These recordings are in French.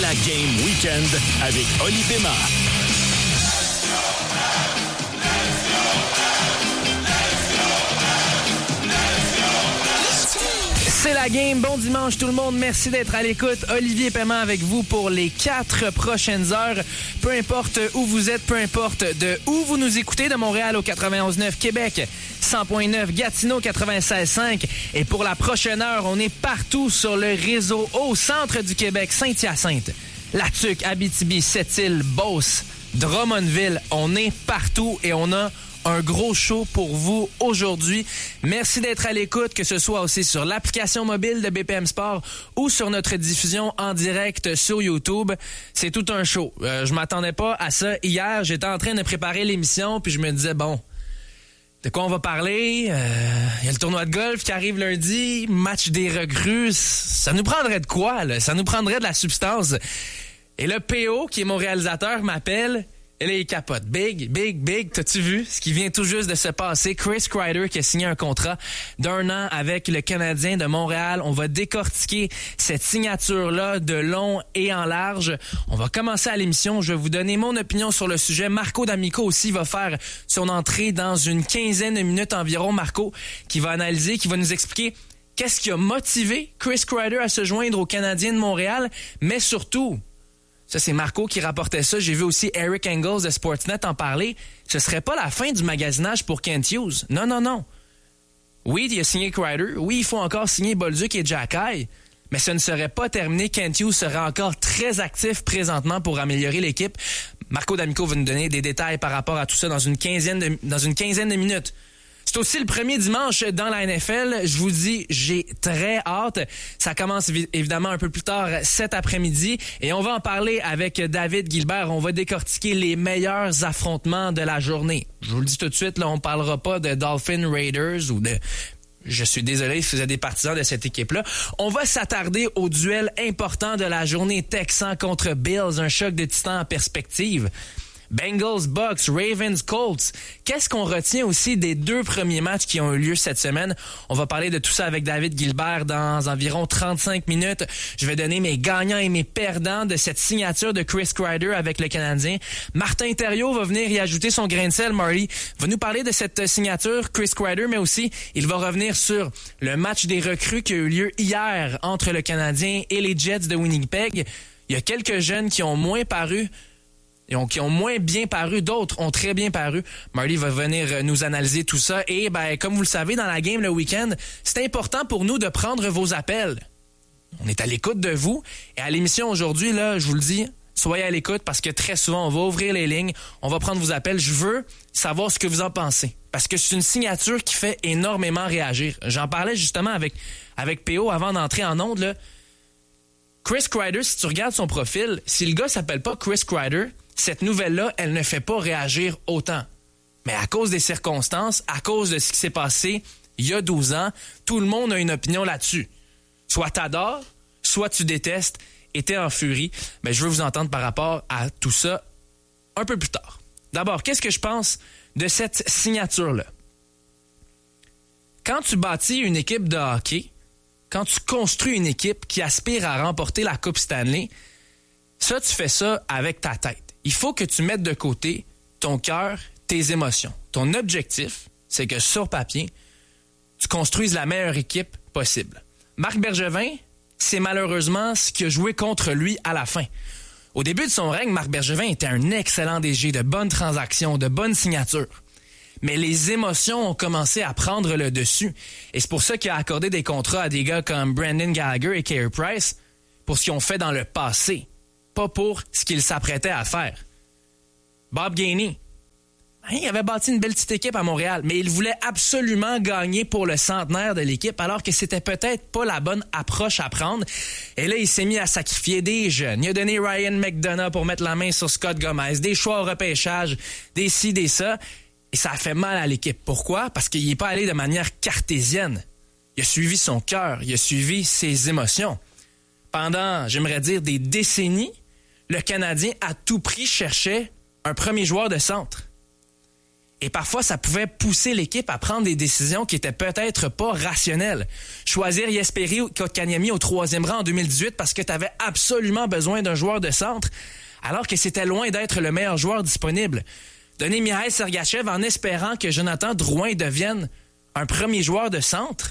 la Game Weekend avec Oli Pema. C'est la game. Bon dimanche tout le monde. Merci d'être à l'écoute. Olivier Paiement avec vous pour les 4 prochaines heures. Peu importe où vous êtes, peu importe de où vous nous écoutez, de Montréal au 91.9, Québec 100.9, Gatineau 96.5. Et pour la prochaine heure, on est partout sur le réseau au centre du Québec, Saint-Hyacinthe, La Tuque, Abitibi, Sept-Îles, Beauce, Drummondville. On est partout et on a un gros show pour vous aujourd'hui. Merci d'être à l'écoute, que ce soit aussi sur l'application mobile de BPM Sport ou sur notre diffusion en direct sur YouTube. C'est tout un show. Je m'attendais pas à ça. Hier, j'étais en train de préparer l'émission, puis je me disais, bon, de quoi on va parler? Il y a le tournoi de golf qui arrive lundi, match des recrues. Ça nous prendrait de quoi, là? Ça nous prendrait de la substance. Et le PO, qui est mon réalisateur, m'appelle. Et là, il capote. Big. T'as-tu vu ce qui vient tout juste de se passer? Chris Kreider qui a signé un contrat d'1 an avec le Canadien de Montréal. On va décortiquer cette signature-là de long et en large. On va commencer à l'émission. Je vais vous donner mon opinion sur le sujet. Marco D'Amico aussi va faire son entrée dans une quinzaine de minutes environ. Marco qui va analyser, qui va nous expliquer qu'est-ce qui a motivé Chris Kreider à se joindre au Canadien de Montréal, mais surtout... Ça, c'est Marco qui rapportait ça. J'ai vu aussi Eric Engels de Sportsnet en parler. Ce serait pas la fin du magasinage pour Kent Hughes. Non. Oui, il a signé Kreider. Oui, il faut encore signer Bolduc et Xhekaj. Mais ce ne serait pas terminé. Kent Hughes serait encore très actif présentement pour améliorer l'équipe. Marco D'Amico va nous donner des détails par rapport à tout ça dans une quinzaine de minutes. C'est aussi le premier dimanche dans la NFL. Je vous dis, j'ai très hâte. Ça commence évidemment un peu plus tard cet après-midi et on va en parler avec David Gilbert. On va décortiquer les meilleurs affrontements de la journée. Je vous le dis tout de suite, là, on parlera pas de Dolphins Raiders ou de... Je suis désolé si vous êtes des partisans de cette équipe-là. On va s'attarder au duel important de la journée Texans contre Bills, un choc de titans en perspective. Bengals, Bucks, Ravens, Colts. Qu'est-ce qu'on retient aussi des 2 premiers matchs qui ont eu lieu cette semaine? On va parler de tout ça avec David Gilbert dans environ 35 minutes. Je vais donner mes gagnants et mes perdants de cette signature de Chris Kreider avec le Canadien. Martin Thériault va venir y ajouter son grain de sel. Marty va nous parler de cette signature Chris Kreider, mais aussi il va revenir sur le match des recrues qui a eu lieu hier entre le Canadien et les Jets de Winnipeg. Il y a quelques jeunes qui ont moins paru, qui ont moins bien paru, d'autres ont très bien paru. Marty va venir nous analyser tout ça. Et comme vous le savez, dans la game le week-end, c'est important pour nous de prendre vos appels. On est à l'écoute de vous. Et à l'émission aujourd'hui, là, je vous le dis, soyez à l'écoute parce que très souvent, on va ouvrir les lignes, on va prendre vos appels. Je veux savoir ce que vous en pensez. Parce que c'est une signature qui fait énormément réagir. J'en parlais justement avec PO avant d'entrer en onde, là. Chris Kreider, si tu regardes son profil, si le gars s'appelle pas Chris Kreider, cette nouvelle-là, elle ne fait pas réagir autant. Mais à cause des circonstances, à cause de ce qui s'est passé il y a 12 ans, tout le monde a une opinion là-dessus. Soit t'adores, soit tu détestes et t'es en furie. Mais je veux vous entendre par rapport à tout ça un peu plus tard. D'abord, qu'est-ce que je pense de cette signature-là? Quand tu bâtis une équipe de hockey, quand tu construis une équipe qui aspire à remporter la Coupe Stanley, ça, tu fais ça avec ta tête. Il faut que tu mettes de côté ton cœur, tes émotions. Ton objectif, c'est que sur papier, tu construises la meilleure équipe possible. Marc Bergevin, c'est malheureusement ce qui a joué contre lui à la fin. Au début de son règne, Marc Bergevin était un excellent DG, de bonnes transactions, de bonnes signatures. Mais les émotions ont commencé à prendre le dessus. Et c'est pour ça qu'il a accordé des contrats à des gars comme Brendan Gallagher et Carey Price pour ce qu'ils ont fait dans le passé. Pas pour ce qu'il s'apprêtait à faire. Bob Gainey, il avait bâti une belle petite équipe à Montréal, mais il voulait absolument gagner pour le centenaire de l'équipe, alors que c'était peut-être pas la bonne approche à prendre. Et là, il s'est mis à sacrifier des jeunes. Il a donné Ryan McDonough pour mettre la main sur Scott Gomez, des choix au repêchage, des ci, des ça. Et ça a fait mal à l'équipe. Pourquoi? Parce qu'il n'est pas allé de manière cartésienne. Il a suivi son cœur, il a suivi ses émotions. Pendant, j'aimerais dire, des décennies, le Canadien à tout prix cherchait un premier joueur de centre. Et parfois, ça pouvait pousser l'équipe à prendre des décisions qui étaient peut-être pas rationnelles. Choisir Jesperi Kotkaniemi au 3e rang en 2018 parce que tu avais absolument besoin d'un joueur de centre, alors que c'était loin d'être le meilleur joueur disponible. Donner Mikhail Sergachev en espérant que Jonathan Drouin devienne un premier joueur de centre,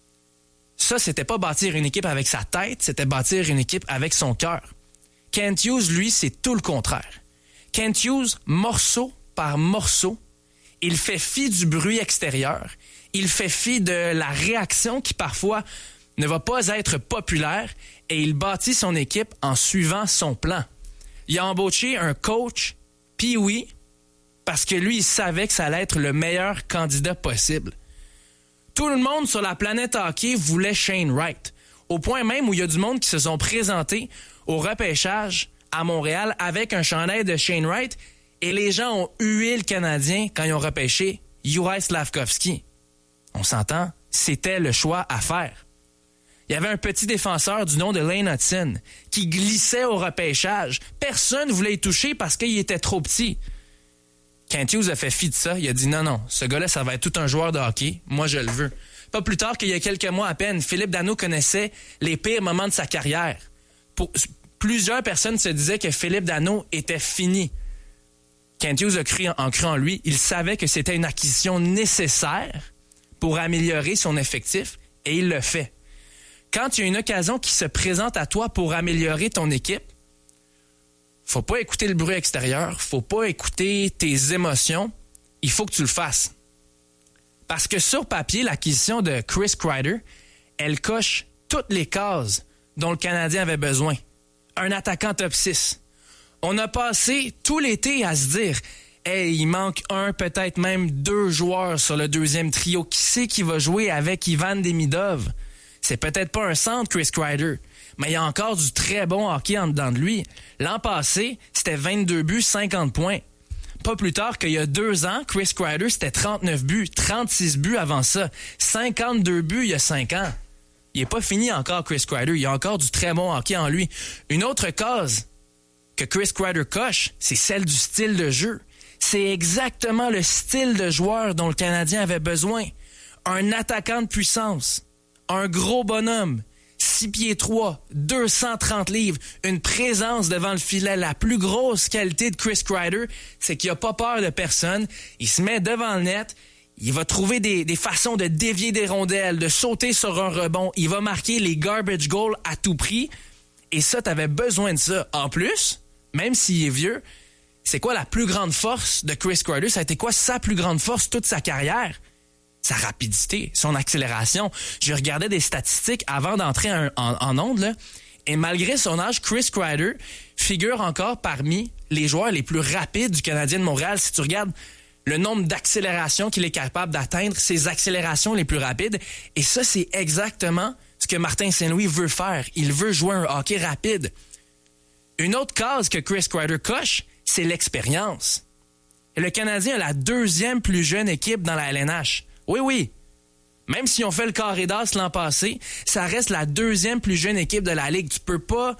ça, c'était pas bâtir une équipe avec sa tête, c'était bâtir une équipe avec son cœur. Kent Hughes, lui, c'est tout le contraire. Kent Hughes, morceau par morceau, il fait fi du bruit extérieur. Il fait fi de la réaction qui, parfois, ne va pas être populaire et il bâtit son équipe en suivant son plan. Il a embauché un coach, puis oui, parce que lui, il savait que ça allait être le meilleur candidat possible. Tout le monde sur la planète hockey voulait Shane Wright, au point même où il y a du monde qui se sont présentés au repêchage à Montréal avec un chandail de Shane Wright et les gens ont hué le Canadien quand ils ont repêché Juraj Slafkovský. On s'entend, c'était le choix à faire. Il y avait un petit défenseur du nom de Lane Hutson qui glissait au repêchage. Personne ne voulait y toucher parce qu'il était trop petit. Kent Hughes a fait fi de ça. Il a dit non, ce gars-là, ça va être tout un joueur de hockey. Moi, je le veux. Pas plus tard qu'il y a quelques mois à peine, Philippe Danault connaissait les pires moments de sa carrière. Plusieurs personnes se disaient que Philippe Danault était fini. Kent Hughes a cru en lui. Il savait que c'était une acquisition nécessaire pour améliorer son effectif et il le fait. Quand il y a une occasion qui se présente à toi pour améliorer ton équipe, faut pas écouter le bruit extérieur, faut pas écouter tes émotions, il faut que tu le fasses. Parce que sur papier, l'acquisition de Chris Kreider, elle coche toutes les cases dont le Canadien avait besoin. Un attaquant top 6. On a passé tout l'été à se dire « Hey, il manque peut-être même 2 joueurs sur le 2e trio. Qui c'est qui va jouer avec Ivan Demidov? » C'est peut-être pas un centre, Chris Kreider, mais il y a encore du très bon hockey en dedans de lui. L'an passé, c'était 22 buts, 50 points. Pas plus tard qu'il y a 2 ans, Chris Kreider, c'était 39 buts, 36 buts avant ça, 52 buts il y a 5 ans. Il n'est pas fini encore, Chris Kreider. Il y a encore du très bon hockey en lui. Une autre case que Chris Kreider coche, c'est celle du style de jeu. C'est exactement le style de joueur dont le Canadien avait besoin. Un attaquant de puissance. Un gros bonhomme, 6 pieds 3, 230 livres, une présence devant le filet. La plus grosse qualité de Chris Kreider, c'est qu'il n'a pas peur de personne. Il se met devant le net, il va trouver des façons de dévier des rondelles, de sauter sur un rebond. Il va marquer les garbage goals à tout prix. Et ça, tu avais besoin de ça. En plus, même s'il est vieux, c'est quoi la plus grande force de Chris Kreider? Ça a été quoi sa plus grande force toute sa carrière? Sa rapidité, son accélération. Je regardais des statistiques avant d'entrer en onde, là, et malgré son âge, Chris Kreider figure encore parmi les joueurs les plus rapides du Canadien de Montréal. Si tu regardes le nombre d'accélérations qu'il est capable d'atteindre, ses accélérations les plus rapides, et ça, c'est exactement ce que Martin Saint-Louis veut faire. Il veut jouer un hockey rapide. Une autre case que Chris Kreider coche, c'est l'expérience. Et le Canadien a la 2e plus jeune équipe dans la LNH. Oui. Même si on fait le carré d'as l'an passé, ça reste la 2e plus jeune équipe de la Ligue. Tu peux pas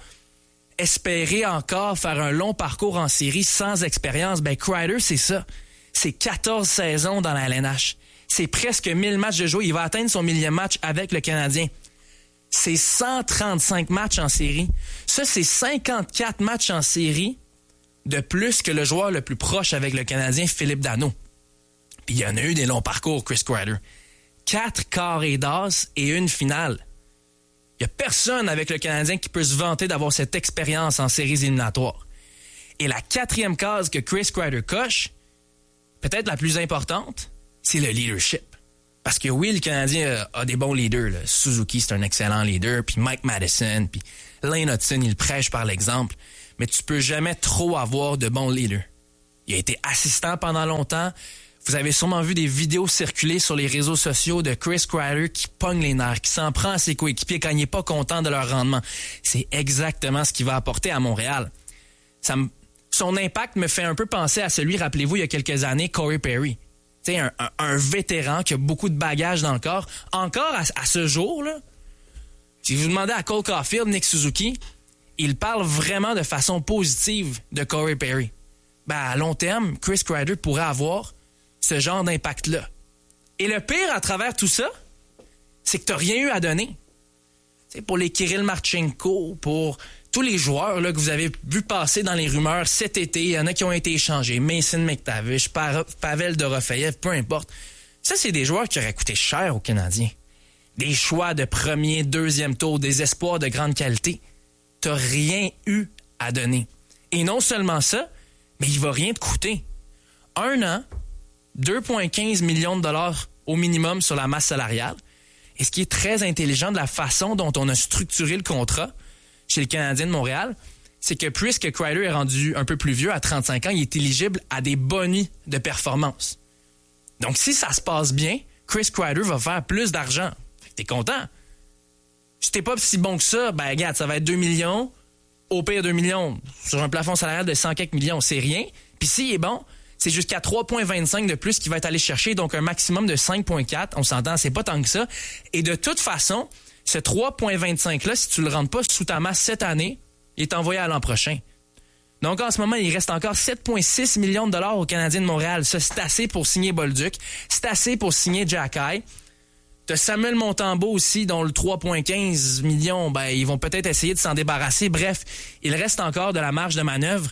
espérer encore faire un long parcours en série sans expérience. Ben, Kreider, c'est ça. C'est 14 saisons dans la LNH. C'est presque 1000 matchs de jouer. Il va atteindre son 1000e match avec le Canadien. C'est 135 matchs en série. Ça, c'est 54 matchs en série de plus que le joueur le plus proche avec le Canadien, Philippe Danault. Puis il y en a eu des longs parcours, Chris Kreider. 4 carrés d'as et une finale. Il n'y a personne avec le Canadien qui peut se vanter d'avoir cette expérience en séries éliminatoires. Et la 4e case que Chris Kreider coche, peut-être la plus importante, c'est le leadership. Parce que oui, le Canadien a des bons leaders. Là. Suzuki, c'est un excellent leader. Puis Mike Madison, puis Lane Hutson, il prêche par l'exemple. Mais tu peux jamais trop avoir de bons leaders. Il a été assistant pendant longtemps. Vous avez sûrement vu des vidéos circuler sur les réseaux sociaux de Chris Kreider qui pogne les nerfs, qui s'en prend à ses coéquipiers quand il n'est pas content de leur rendement. C'est exactement ce qu'il va apporter à Montréal. Son impact me fait un peu penser à celui, rappelez-vous, il y a quelques années, Corey Perry. Tu sais, un vétéran qui a beaucoup de bagages dans le corps. Encore à ce jour, là, si vous demandez à Cole Caulfield, Nick Suzuki, il parle vraiment de façon positive de Corey Perry. Ben, à long terme, Chris Kreider pourrait avoir ce genre d'impact-là. Et le pire à travers tout ça, c'est que tu n'as rien eu à donner. T'sais, pour les Kirill Marchenko, pour tous les joueurs là, que vous avez vu passer dans les rumeurs cet été, il y en a qui ont été échangés. Mason McTavish, Pavel Dorofeyev, peu importe. Ça, c'est des joueurs qui auraient coûté cher aux Canadiens. Des choix de premier, deuxième tour, des espoirs de grande qualité. Tu n'as rien eu à donner. Et non seulement ça, mais il va rien te coûter. 1 an, 2,15 millions de dollars au minimum sur la masse salariale. Et ce qui est très intelligent de la façon dont on a structuré le contrat chez le Canadien de Montréal, c'est que puisque Kreider est rendu un peu plus vieux, à 35 ans, il est éligible à des bonus de performance. Donc, si ça se passe bien, Chris Kreider va faire plus d'argent. T'es content? Si t'es pas si bon que ça, ben regarde, ça va être 2 millions, au pire 2 millions, sur un plafond salarial de 100 quelques millions, c'est rien. Puis s'il est bon, c'est jusqu'à 3,25 de plus qu'il va être allé chercher, donc un maximum de 5,4. On s'entend, c'est pas tant que ça. Et de toute façon, ce 3,25-là, si tu le rentres pas sous ta masse cette année, il est envoyé à l'an prochain. Donc en ce moment, il reste encore 7,6 millions de dollars aux Canadiens de Montréal. Ça, c'est assez pour signer Bolduc. C'est assez pour signer Jack Eye. T'as Samuel Montembeault aussi, dont le 3,15 millions, ben, ils vont peut-être essayer de s'en débarrasser. Bref, il reste encore de la marge de manœuvre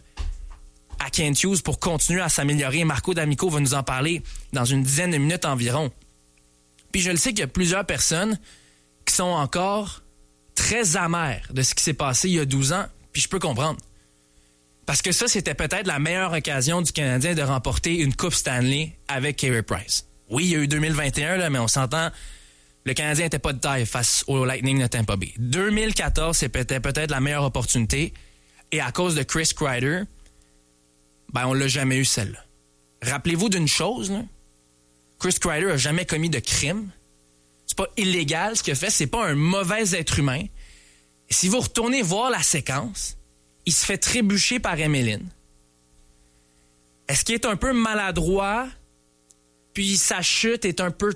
à Kent Hughes pour continuer à s'améliorer. Marco D'Amico va nous en parler dans une dizaine de minutes environ. Puis je le sais qu'il y a plusieurs personnes qui sont encore très amères de ce qui s'est passé il y a 12 ans, puis je peux comprendre. Parce que ça, c'était peut-être la meilleure occasion du Canadien de remporter une Coupe Stanley avec Carey Price. Oui, il y a eu 2021, là, mais on s'entend, le Canadien n'était pas de taille face au Lightning de Tampa Bay. 2014, c'était peut-être la meilleure opportunité, et à cause de Chris Kreider, ben on l'a jamais eu celle-là. Rappelez-vous d'une chose, là. Chris Kreider a jamais commis de crime. C'est pas illégal ce qu'il a fait, c'est pas un mauvais être humain. Et si vous retournez voir la séquence, il se fait trébucher par Emeline. Est-ce qu'il est un peu maladroit, puis sa chute est un peu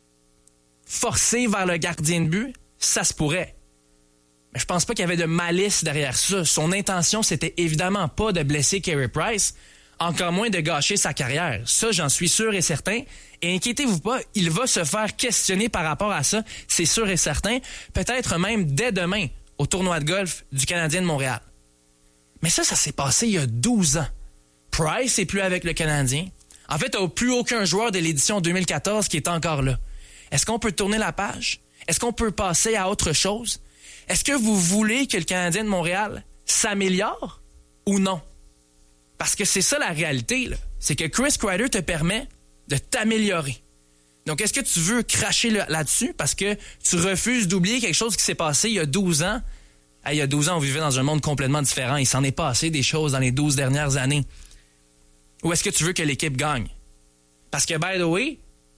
forcée vers le gardien de but? Ça se pourrait. Mais je pense pas qu'il y avait de malice derrière ça. Son intention, c'était évidemment pas de blesser Carey Price, encore moins de gâcher sa carrière. Ça, j'en suis sûr et certain. Et inquiétez-vous pas, il va se faire questionner par rapport à ça, c'est sûr et certain. Peut-être même dès demain, au tournoi de golf du Canadien de Montréal. Mais ça s'est passé il y a 12 ans. Price n'est plus avec le Canadien. En fait, il n'y a plus aucun joueur de l'édition 2014 qui est encore là. Est-ce qu'on peut tourner la page? Est-ce qu'on peut passer à autre chose? Est-ce que vous voulez que le Canadien de Montréal s'améliore ou non? Parce que c'est ça la réalité, là. C'est que Chris Kreider te permet de t'améliorer. Donc, est-ce que tu veux cracher là-dessus parce que tu refuses d'oublier quelque chose qui s'est passé il y a 12 ans? Il y a 12 ans, on vivait dans un monde complètement différent. Il s'en est passé des choses dans les 12 dernières années. Ou est-ce que tu veux que l'équipe gagne? Parce que, by the way,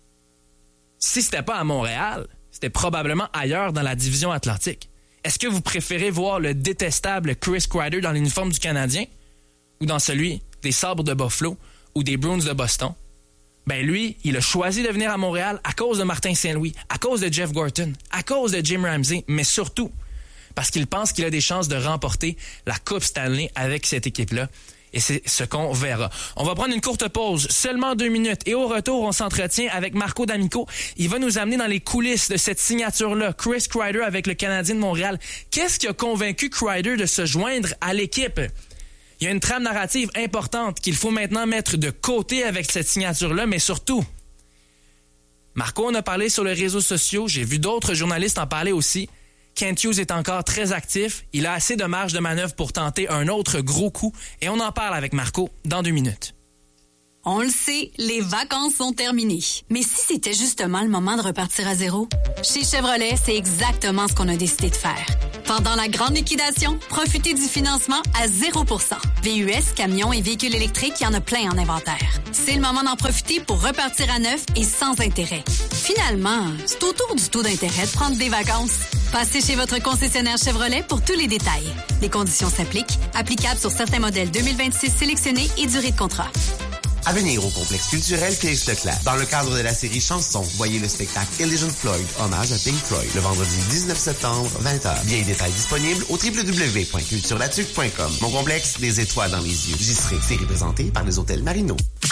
si c'était pas à Montréal, c'était probablement ailleurs dans la division Atlantique. Est-ce que vous préférez voir le détestable Chris Kreider dans l'uniforme du Canadien ou dans celui des Sabres de Buffalo ou des Bruins de Boston? Ben lui, il a choisi de venir à Montréal à cause de Martin Saint-Louis, à cause de Jeff Gorton, à cause de Jim Ramsey, mais surtout parce qu'il pense qu'il a des chances de remporter la Coupe Stanley avec cette équipe-là. Et c'est ce qu'on verra. On va prendre une courte pause, seulement 2 minutes. Et au retour, on s'entretient avec Marco D'Amico. Il va nous amener dans les coulisses de cette signature-là. Chris Kreider avec le Canadien de Montréal. Qu'est-ce qui a convaincu Kreider de se joindre à l'équipe? Il y a une trame narrative importante qu'il faut maintenant mettre de côté avec cette signature-là, mais surtout, Marco en a parlé sur les réseaux sociaux. J'ai vu d'autres journalistes en parler aussi. Kent Hughes est encore très actif. Il a assez de marge de manœuvre pour tenter un autre gros coup. Et on en parle avec Marco dans 2 minutes. On le sait, les vacances sont terminées. Mais si c'était justement le moment de repartir à zéro? Chez Chevrolet, c'est exactement ce qu'on a décidé de faire. Pendant la grande liquidation, profitez du financement à 0%. VUS, camions et véhicules électriques, il y en a plein en inventaire. C'est le moment d'en profiter pour repartir à neuf et sans intérêt. Finalement, c'est au tour du taux d'intérêt de prendre des vacances. Passez chez votre concessionnaire Chevrolet pour tous les détails. Les conditions s'appliquent. Applicables sur certains modèles 2026 sélectionnés et durée de contrat. À venir au complexe culturel Félix Leclerc. Dans le cadre de la série Chansons, voyez le spectacle Elijah Floyd, hommage à Pink Floyd, le vendredi 19 septembre, 20h. Bien détails disponibles au www.culturelatuque.com. Mon complexe, des étoiles dans les yeux. J'y serai. C'est représenté par les hôtels Marino.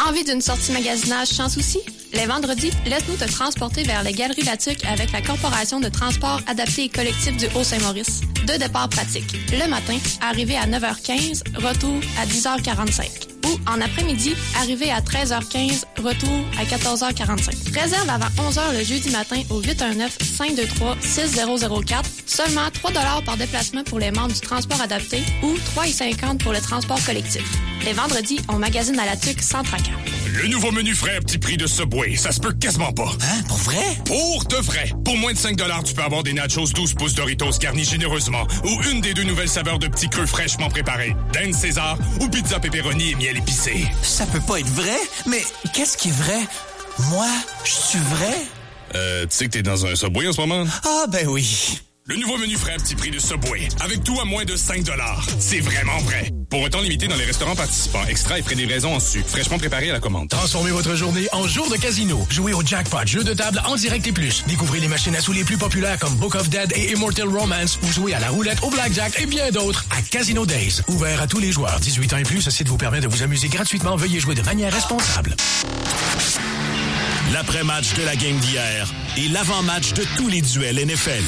Envie d'une sortie magasinage sans souci? Les vendredis, laisse-nous te transporter vers les Galeries Latuc avec la Corporation de transport adapté et collectif du Haut-Saint-Maurice. 2 départs pratiques. Le matin, arrivé à 9h15, retour à 10h45. Ou en après-midi, arrivé à 13h15, retour à 14h45. Réserve avant 11h le jeudi matin au 819-523-6004. Seulement 3$ par déplacement pour les membres du transport adapté ou 3,50$ pour le transport collectif. Les vendredis, on magasine à la Tuque sans tracas. Le nouveau menu frais à petit prix de Subway, ça se peut quasiment pas. Hein? Pour vrai? Pour de vrai. Pour moins de 5$, tu peux avoir des nachos 12 pouces Doritos garnis généreusement ou une des 2 nouvelles saveurs de petits creux fraîchement préparés. Dinde César ou pizza pepperoni et miel épicé. Ça peut pas être vrai? Mais qu'est-ce qui est vrai? Moi, je suis vrai? Tu sais que t'es dans un Subway en ce moment? Ah, ben oui. Le nouveau menu frais à petit prix de Subway. Avec tout à moins de 5$. C'est vraiment vrai. Pour un temps limité dans les restaurants participants. Extra et frais de livraison en sucre. Fraîchement préparé à la commande. Transformez votre journée en jour de casino. Jouez au Jackpot, jeu de table en direct et plus. Découvrez les machines à sous les plus populaires comme Book of Dead et Immortal Romance. Ou jouez à la roulette, au blackjack et bien d'autres à Casino Days. Ouvert à tous les joueurs. 18 ans et plus, ce site vous permet de vous amuser gratuitement. Veuillez jouer de manière responsable. L'après-match de la game d'hier et l'avant-match de tous les duels NFL.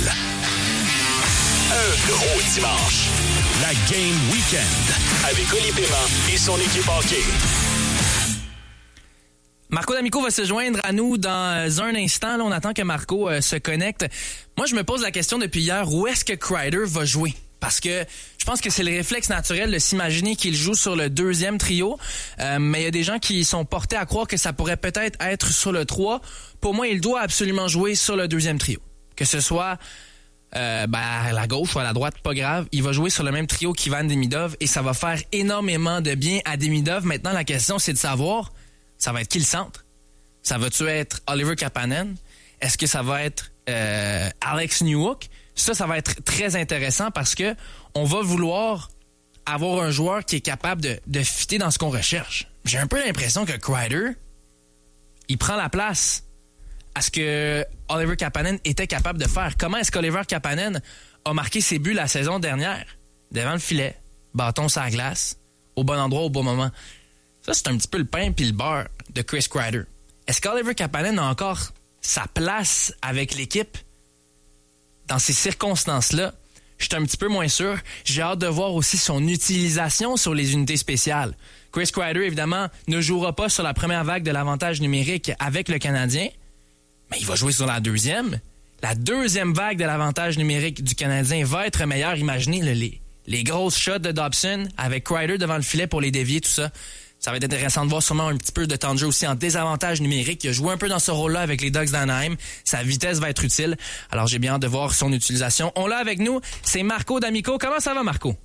Un gros dimanche. La Game Weekend avec Oli Paiement et son équipe hockey. Marco D'Amico va se joindre à nous dans un instant. Là, on attend que Marco se connecte. Moi, je me pose la question depuis hier, où est-ce que Kreider va jouer? Parce que je pense que c'est le réflexe naturel de s'imaginer qu'il joue sur le 2e trio. Mais il y a des gens qui sont portés à croire que ça pourrait peut-être être sur le 3. Pour moi, il doit absolument jouer sur le 2e trio. Que ce soit à la gauche ou à la droite, pas grave. Il va jouer sur le même trio qu'Ivan Demidov et ça va faire énormément de bien à Demidov. Maintenant, la question, c'est de savoir, ça va être qui le centre? Ça va-tu être Oliver Kapanen? Est-ce que ça va être Alex Newhook? Ça va être très intéressant parce que on va vouloir avoir un joueur qui est capable de fitter dans ce qu'on recherche. J'ai un peu l'impression que Kreider, il prend la place à ce que Oliver Kapanen était capable de faire. Comment est-ce qu'Oliver Kapanen a marqué ses buts la saison dernière? Devant le filet, bâton sur la glace, au bon endroit, au bon moment. Ça, c'est un petit peu le pain puis le beurre de Chris Kreider. Est-ce qu'Oliver Kapanen a encore sa place avec l'équipe dans ces circonstances-là? Je suis un petit peu moins sûr. J'ai hâte de voir aussi son utilisation sur les unités spéciales. Chris Kreider, évidemment, ne jouera pas sur la première vague de l'avantage numérique avec le Canadien, mais il va jouer sur la 2e. La 2e vague de l'avantage numérique du Canadien va être meilleure. Imaginez les grosses shots de Dobson avec Kreider devant le filet pour les dévier, tout ça. Ça va être intéressant de voir sûrement un petit peu de temps de jeu aussi en désavantage numérique. Il a joué un peu dans ce rôle-là avec les Ducks d'Anaheim. Sa vitesse va être utile. Alors, j'ai bien hâte de voir son utilisation. On l'a avec nous, c'est Marco D'Amico. Comment ça va, Marco?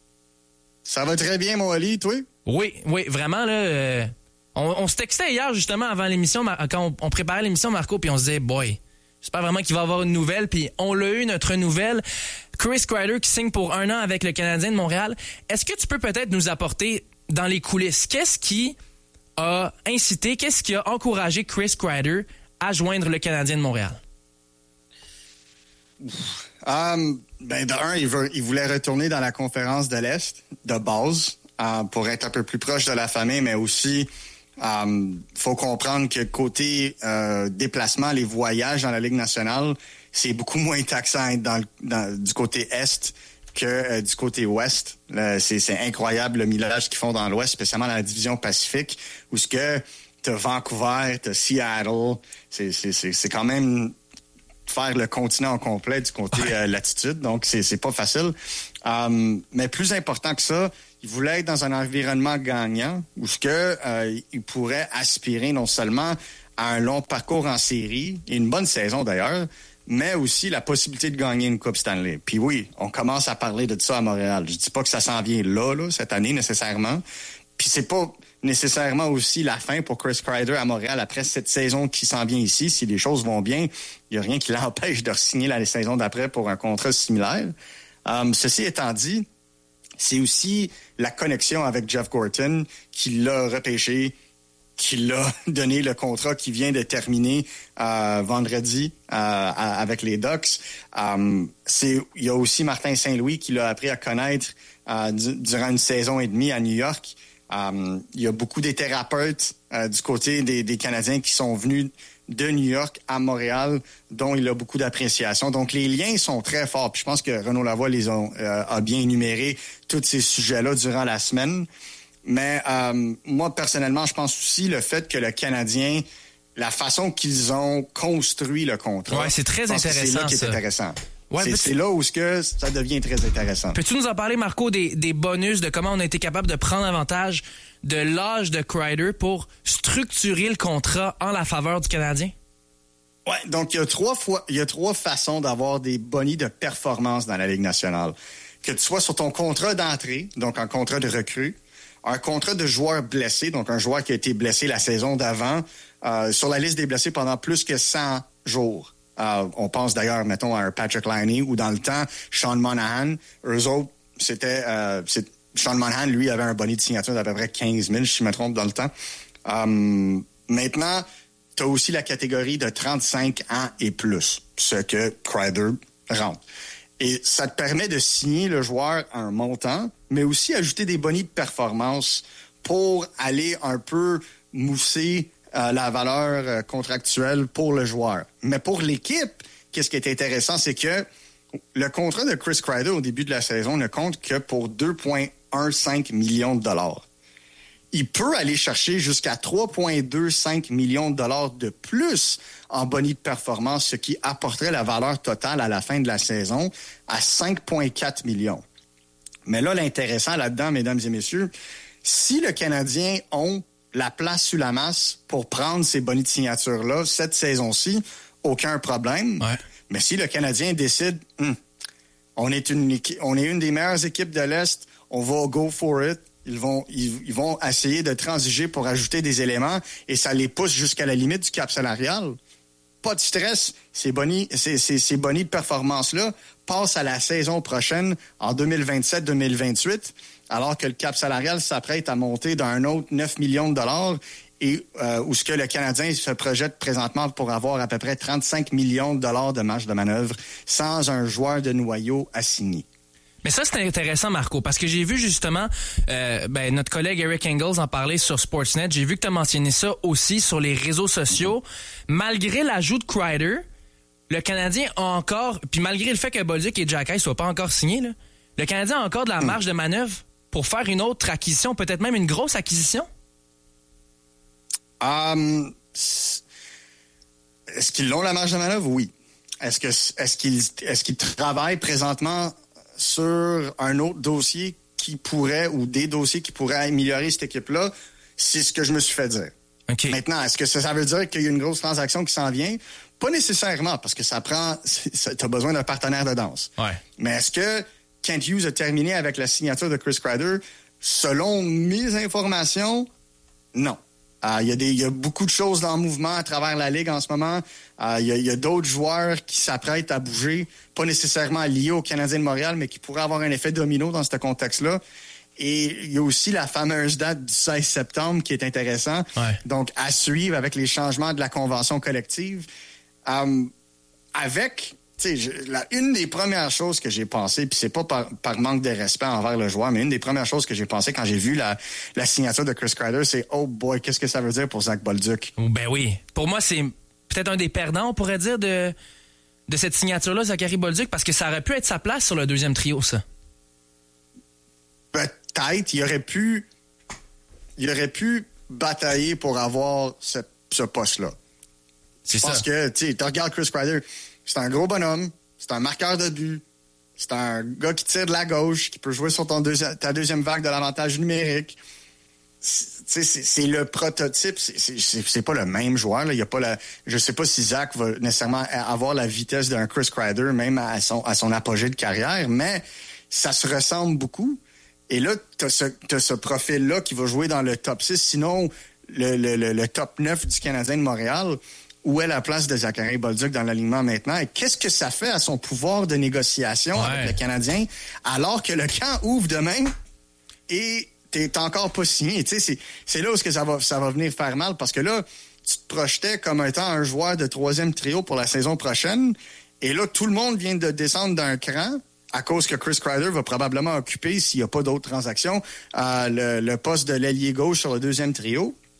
Ça va très bien, mon Ali, toi? Oui, vraiment, là... On se textait hier, justement, avant l'émission, quand on préparait l'émission, Marco, puis on se disait, boy, j'espère vraiment qu'il va avoir une nouvelle, puis on l'a eu, notre nouvelle. Chris Kreider qui signe pour 1 an avec le Canadien de Montréal. Est-ce que tu peux peut-être nous apporter dans les coulisses, qu'est-ce qui a incité, qu'est-ce qui a encouragé Chris Kreider à joindre le Canadien de Montréal? De un, il voulait retourner dans la conférence de l'Est, de base, pour être un peu plus proche de la famille, mais aussi... faut comprendre que côté déplacement, les voyages dans la Ligue nationale, c'est beaucoup moins taxant être du côté Est que du côté Ouest. C'est incroyable le millage qu'ils font dans l'Ouest, spécialement dans la division Pacifique, où ce que t'as Vancouver, t'as Seattle, c'est quand même faire le continent au complet du côté latitude, donc c'est pas facile. Mais plus important que ça, il voulait être dans un environnement gagnant où ce que il pourrait aspirer non seulement à un long parcours en série, et une bonne saison d'ailleurs, mais aussi la possibilité de gagner une Coupe Stanley. Puis oui, on commence à parler de ça à Montréal. Je dis pas que ça s'en vient là, cette année nécessairement. Puis c'est pas nécessairement aussi la fin pour Chris Kreider à Montréal après cette saison qui s'en vient ici. Si les choses vont bien, il n'y a rien qui l'empêche de re-signer la saison d'après pour un contrat similaire. Ceci étant dit, c'est aussi la connexion avec Jeff Gorton qui l'a repêché, qui l'a donné le contrat qui vient de terminer vendredi avec les Ducks. Il y a aussi Martin Saint-Louis qui l'a appris à connaître durant une saison et demie à New York. Il y a beaucoup des thérapeutes du côté des Canadiens qui sont venus de New York à Montréal, dont il a beaucoup d'appréciation. Donc, les liens sont très forts. Puis je pense que Renaud Lavoie a bien énuméré tous ces sujets-là durant la semaine. Mais moi, personnellement, je pense aussi le fait que le Canadien, la façon qu'ils ont construit le contrat... Ouais, c'est très intéressant, c'est là qui est intéressant. Ouais, c'est là où ça devient très intéressant. Peux-tu nous en parler, Marco, des bonus, de comment on a été capable de prendre avantage de l'âge de Kreider pour structurer le contrat en la faveur du Canadien? Ouais, donc il y a trois façons d'avoir des bonus de performance dans la Ligue nationale. Que tu sois sur ton contrat d'entrée, donc un contrat de recrue, un contrat de joueur blessé, donc un joueur qui a été blessé la saison d'avant, sur la liste des blessés pendant plus que 100 jours. On pense d'ailleurs, mettons, à un Patrick Laine ou dans le temps, Sean Monahan. Eux autres, Sean Monahan, lui, avait un bonus de signature d'à peu près 15 000, si je me trompe, dans le temps. Maintenant, tu as aussi la catégorie de 35 ans et plus, ce que Kreider rentre. Et ça te permet de signer le joueur à un montant, mais aussi ajouter des bonus de performance pour aller un peu mousser la valeur contractuelle pour le joueur. Mais pour l'équipe, qu'est-ce qui est intéressant, c'est que le contrat de Chris Kreider au début de la saison ne compte que pour 2,15 millions de dollars. Il peut aller chercher jusqu'à 3,25 millions de dollars de plus en bonus de performance, ce qui apporterait la valeur totale à la fin de la saison à 5,4 millions. Mais là, l'intéressant là-dedans, mesdames et messieurs, si le Canadien ont la place sous la masse pour prendre ces bonus de signature-là cette saison-ci, aucun problème. Ouais. Mais si le Canadien décide, on est une des meilleures équipes de l'Est, on va go for it, ils vont essayer de transiger pour ajouter des éléments et ça les pousse jusqu'à la limite du cap salarial. Pas de stress, ces bonus de performance-là passent à la saison prochaine, en 2027-2028, alors que le cap salarial s'apprête à monter d'un autre 9 millions de dollars et où ce que le Canadien se projette présentement pour avoir à peu près 35 millions de dollars de marge de manœuvre sans un joueur de noyau assigné. Mais ça, c'est intéressant, Marco, parce que j'ai vu justement notre collègue Eric Engels en parler sur Sportsnet. J'ai vu que tu as mentionné ça aussi sur les réseaux sociaux. Malgré l'ajout de Kreider, le Canadien a encore, puis malgré le fait que Bolduc et Jack Hughes ne soient pas encore signés, là, le Canadien a encore de la marge de manœuvre pour faire une autre acquisition, peut-être même une grosse acquisition? Est-ce qu'ils ont la marge de manœuvre? Oui. Est-ce qu'ils travaillent présentement sur un autre dossier qui pourrait, ou des dossiers qui pourraient améliorer cette équipe-là? C'est ce que je me suis fait dire. Okay. Maintenant, est-ce que ça veut dire qu'il y a une grosse transaction qui s'en vient? Pas nécessairement, parce que t'as besoin d'un partenaire de danse. Ouais. Mais est-ce que Kent Hughes a terminé avec la signature de Chris Kreider? Selon mes informations, non. Il y a beaucoup de choses dans le mouvement à travers la Ligue en ce moment. Il y a d'autres joueurs qui s'apprêtent à bouger, pas nécessairement liés aux Canadiens de Montréal, mais qui pourraient avoir un effet domino dans ce contexte-là. Et il y a aussi la fameuse date du 16 septembre qui est intéressant. Ouais. Donc, à suivre avec les changements de la convention collective. Une des premières choses que j'ai pensé, puis c'est pas par manque de respect envers le joueur, mais une des premières choses que j'ai pensé quand j'ai vu la signature de Chris Kreider, c'est « Oh boy, qu'est-ce que ça veut dire pour Zach Bolduc? » Ben oui. Pour moi, c'est peut-être un des perdants, on pourrait dire, de cette signature-là, Zachary Bolduc, parce que ça aurait pu être sa place sur le deuxième trio, ça. Peut-être. Il aurait pu batailler pour avoir ce poste-là. Je pense que, tu regardes Chris Kreider, c'est un gros bonhomme, c'est un marqueur de but, c'est un gars qui tire de la gauche, qui peut jouer sur ta deuxième vague de l'avantage numérique. C'est le prototype, c'est pas le même joueur. Là. Il y a pas je sais pas si Zach va nécessairement avoir la vitesse d'un Chris Kreider, même à son apogée de carrière, mais ça se ressemble beaucoup. Et là, t'as ce profil-là qui va jouer dans le top 6, sinon le top 9 du Canadien de Montréal. Où est la place de Zachary Bolduc dans l'alignement maintenant? Et qu'est-ce que ça fait à son pouvoir de négociation avec le Canadien alors que le camp ouvre demain et t'es encore pas signé? C'est là où ça va venir faire mal parce que là, tu te projetais comme étant un joueur de troisième trio pour la saison prochaine et là, tout le monde vient de descendre d'un cran à cause que Chris Kreider va probablement occuper, s'il n'y a pas d'autres transactions, le poste de l'ailier gauche sur le deuxième trio.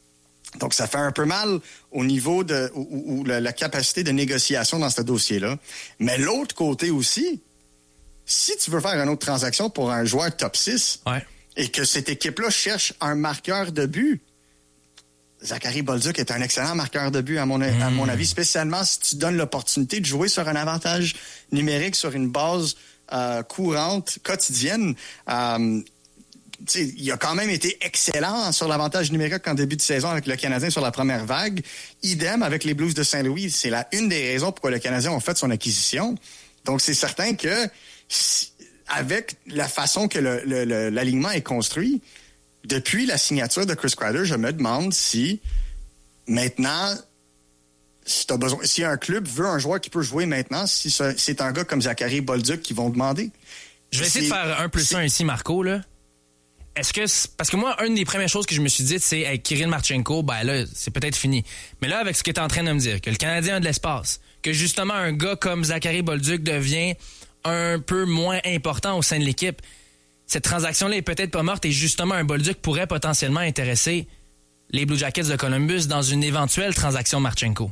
Donc, ça fait un peu mal au niveau de la capacité de négociation dans ce dossier-là. Mais l'autre côté aussi, si tu veux faire une autre transaction pour un joueur top 6 et que cette équipe-là cherche un marqueur de but, Zachary Bolduc est un excellent marqueur de but, à mon avis, spécialement si tu donnes l'opportunité de jouer sur un avantage numérique, sur une base courante, quotidienne. Il a quand même été excellent sur l'avantage numérique en début de saison avec le Canadien sur la première vague. Idem avec les Blues de Saint-Louis. C'est une des raisons pourquoi le Canadien a fait son acquisition. Donc, c'est certain que avec la façon que l'alignement est construit, depuis la signature de Chris Kreider, je me demande si maintenant, si un club veut un joueur qui peut jouer maintenant, si c'est un gars comme Zachary Bolduc qui vont demander. Je vais essayer de faire 1+1 ici, Marco, là. Est-ce que parce que moi, une des premières choses que je me suis dit, c'est avec Kirill Marchenko, ben là, c'est peut-être fini. Mais là, avec ce que tu es en train de me dire, que le Canadien a de l'espace, que justement un gars comme Zachary Bolduc devient un peu moins important au sein de l'équipe, cette transaction-là est peut-être pas morte et justement un Bolduc pourrait potentiellement intéresser les Blue Jackets de Columbus dans une éventuelle transaction Marchenko.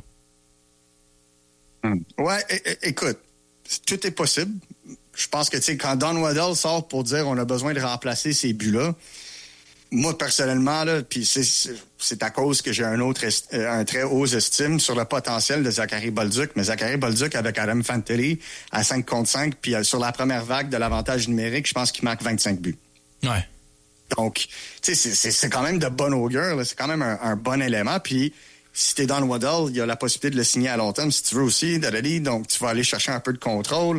Ouais, écoute, tout est possible. Je pense que, tu sais, quand Don Waddell sort pour dire on a besoin de remplacer ces buts-là, moi, personnellement, là, puis c'est à cause que j'ai un très haut estime sur le potentiel de Zachary Bolduc. Mais Zachary Bolduc avec Adam Fantilli à 5 contre 5, puis sur la première vague de l'avantage numérique, je pense qu'il marque 25 buts. Ouais. Donc, tu sais, c'est quand même de bon augure, là. C'est quand même un bon élément. Puis, si t'es Don Waddell, il y a la possibilité de le signer à long terme, si tu veux aussi, donc tu vas aller chercher un peu de contrôle.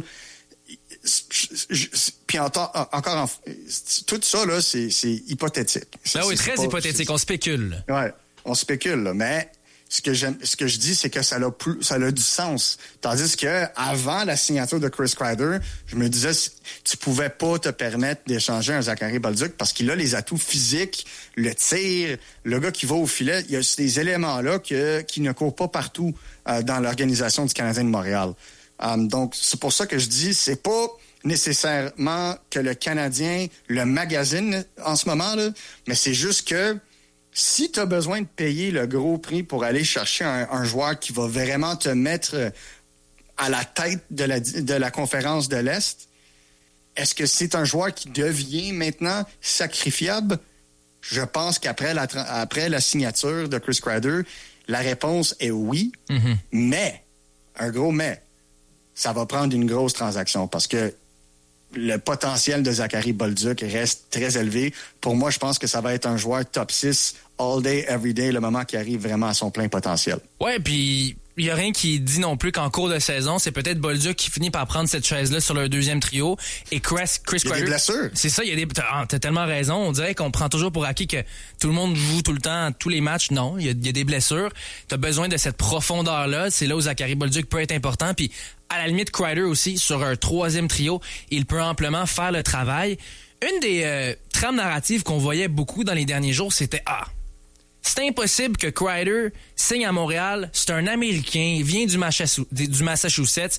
Puis encore, tout ça, là, c'est hypothétique. Ben oui, très hypothétique. On spécule. Oui, on spécule, là. Mais ce que je dis, c'est que ça a du sens. Tandis que avant la signature de Chris Kreider, je me disais, tu pouvais pas te permettre d'échanger un Zachary Bolduc parce qu'il a les atouts physiques, le tir, le gars qui va au filet. Il y a ces éléments-là qui ne courent pas partout dans l'organisation du Canadien de Montréal. Donc, c'est pour ça que je dis, c'est pas nécessairement que le Canadien le magasine en ce moment, là, mais c'est juste que si tu as besoin de payer le gros prix pour aller chercher un joueur qui va vraiment te mettre à la tête de la conférence de l'Est, est-ce que c'est un joueur qui devient maintenant sacrifiable? Je pense qu'après la signature de Chris Kreider, la réponse est oui, mais, un gros mais, ça va prendre une grosse transaction parce que le potentiel de Zachary Bolduc reste très élevé. Pour moi, je pense que ça va être un joueur top 6 all day, every day, le moment qui arrive vraiment à son plein potentiel. Ouais, puis il n'y a rien qui dit non plus qu'en cours de saison, c'est peut-être Bolduc qui finit par prendre cette chaise-là sur le deuxième trio. Et Chris Kreider... Il y a des blessures. C'est ça, t'as tellement raison. On dirait qu'on prend toujours pour acquis que tout le monde joue tout le temps, tous les matchs. Non, il y a des blessures. T'as besoin de cette profondeur-là. C'est là où Zachary Bolduc peut être important. Puis à la limite, Kreider aussi, sur un troisième trio, il peut amplement faire le travail. Une des trames narratives qu'on voyait beaucoup dans les derniers jours, c'était c'est impossible que Kreider signe à Montréal. C'est un Américain, il vient du Massachusetts.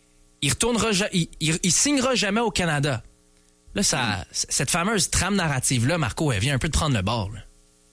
Il signera jamais au Canada. Là, cette fameuse trame narrative-là, Marco, elle vient un peu de prendre le bord. Là.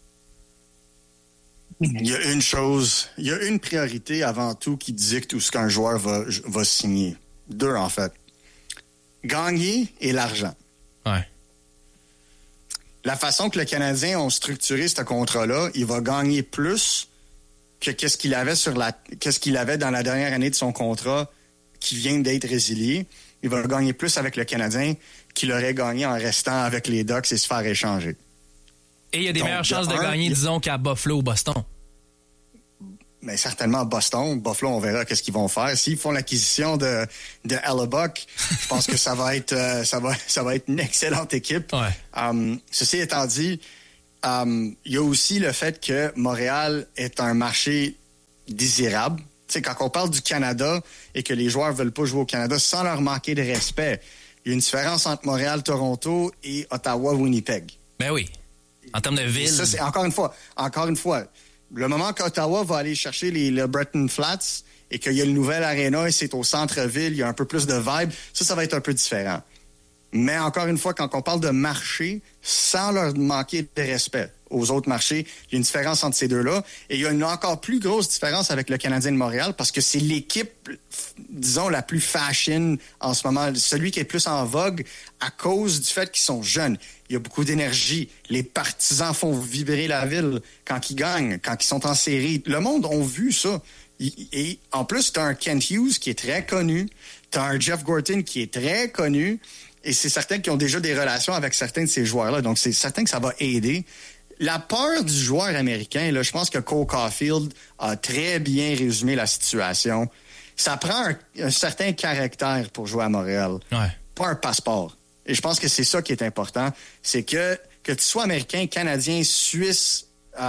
Il y a une priorité avant tout qui dicte où ce qu'un joueur va signer. Deux, en fait. Gagner et l'argent. Ouais. La façon que le Canadien ont structuré ce contrat-là, il va gagner plus que qu'est-ce qu'il avait dans la dernière année de son contrat qui vient d'être résilié. Il va gagner plus avec le Canadien qu'il aurait gagné en restant avec les Ducks et se faire échanger. Et il y a des meilleures chances de gagner, disons, qu'à Buffalo ou Boston. Mais certainement Boston. Buffalo, on verra qu'est-ce qu'ils vont faire. S'ils font l'acquisition de Hellebuck, je pense que ça va être une excellente équipe. Ouais. Ceci étant dit, il y a aussi le fait que Montréal est un marché désirable. Tu sais, quand on parle du Canada et que les joueurs veulent pas jouer au Canada sans leur manquer de respect, il y a une différence entre Montréal, Toronto et Ottawa, Winnipeg. Ben oui. En termes de ville. Et ça, c'est encore une fois, le moment qu'Ottawa va aller chercher le Breton Flats et qu'il y a le nouvel aréna et c'est au centre-ville, il y a un peu plus de vibe, ça va être un peu différent. Mais encore une fois, quand on parle de marché, sans leur manquer de respect aux autres marchés. Il y a une différence entre ces deux-là. Et il y a une encore plus grosse différence avec le Canadien de Montréal parce que c'est l'équipe, disons, la plus fashion en ce moment. Celui qui est plus en vogue à cause du fait qu'ils sont jeunes. Il y a beaucoup d'énergie. Les partisans font vibrer la ville quand ils gagnent, quand ils sont en série. Le monde a vu ça. Et en plus, tu as un Kent Hughes qui est très connu. Tu as un Jeff Gorton qui est très connu. Et c'est certain qu'ils ont déjà des relations avec certains de ces joueurs-là. Donc, c'est certain que ça va aider. La peur du joueur américain, là, je pense que Cole Caulfield a très bien résumé la situation. Ça prend un certain caractère pour jouer à Montréal. Ouais. Pas un passeport. Et je pense que c'est ça qui est important. C'est que tu sois américain, canadien, suisse,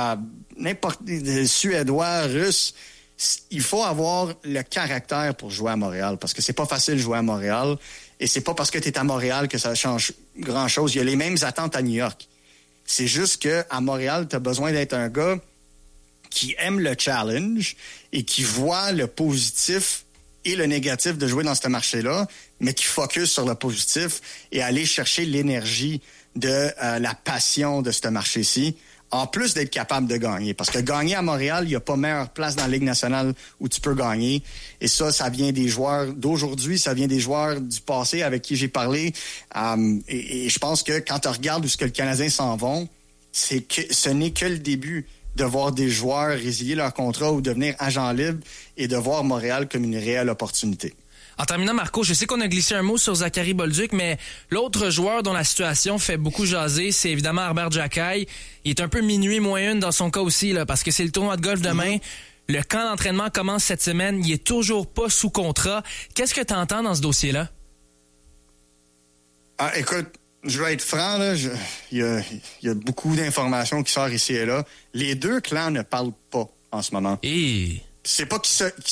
suédois, russe, il faut avoir le caractère pour jouer à Montréal parce que c'est pas facile de jouer à Montréal et c'est pas parce que tu es à Montréal que ça change grand-chose. Il y a les mêmes attentes à New York. C'est juste que à Montréal, tu as besoin d'être un gars qui aime le challenge et qui voit le positif et le négatif de jouer dans ce marché-là, mais qui focus sur le positif et aller chercher l'énergie de la passion de ce marché-ci, en plus d'être capable de gagner. Parce que gagner à Montréal, il n'y a pas meilleure place dans la Ligue nationale où tu peux gagner. Et ça vient des joueurs d'aujourd'hui, ça vient des joueurs du passé avec qui j'ai parlé. Et je pense que quand tu regardes où ce que le Canadien s'en vont, c'est que ce n'est que le début de voir des joueurs résilier leur contrat ou devenir agents libres et de voir Montréal comme une réelle opportunité. En terminant, Marco, je sais qu'on a glissé un mot sur Zachary Bolduc, mais l'autre joueur dont la situation fait beaucoup jaser, c'est évidemment Arber Xhekaj. Il est un peu minuit moins une dans son cas aussi, là, parce que c'est le tournoi de golf demain. Le camp d'entraînement commence cette semaine. Il est toujours pas sous contrat. Qu'est-ce que tu entends dans ce dossier-là? Écoute, je vais être franc, là. Il y a beaucoup d'informations qui sortent ici et là. Les deux clans ne parlent pas en ce moment. Et... C'est pas qu'ils